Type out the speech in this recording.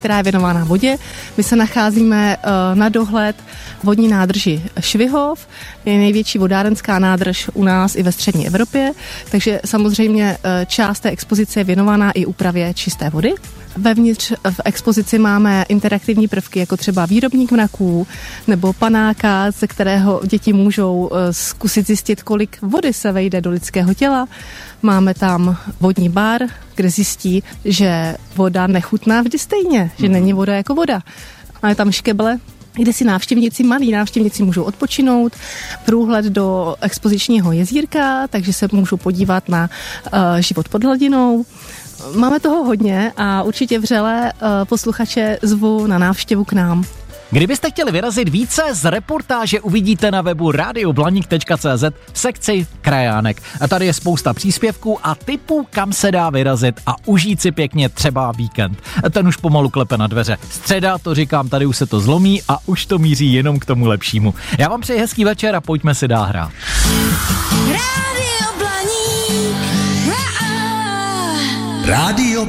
která je věnována vodě. My se nacházíme na dohled vodní nádrži Švihov, je největší vodárenská nádrž u nás i ve střední Evropě, takže samozřejmě část té expozice je věnovaná i úpravě čisté vody. Vevnitř v expozici máme interaktivní prvky, jako třeba výrobník mraků nebo panáka, ze kterého děti můžou zkusit zjistit, kolik vody se vejde do lidského těla. Máme tam vodní bar, kde zjistí, že voda nechutná vždy stejně, že není voda jako voda. Máme tam škeble, kde si malí návštěvníci můžou odpočinout, průhled do expozičního jezírka, takže se můžou podívat na život pod hladinou. Máme toho hodně a určitě vřele posluchače zvu na návštěvu k nám. Kdybyste chtěli vyrazit více, z reportáže uvidíte na webu radioblaník.cz v sekci Krajánek. A tady je spousta příspěvků a tipů, kam se dá vyrazit a užít si pěkně třeba víkend. Ten už pomalu klepe na dveře. Středa, to říkám, tady už se to zlomí a už to míří jenom k tomu lepšímu. Já vám přeji hezký večer a pojďme si dál hrát. Radio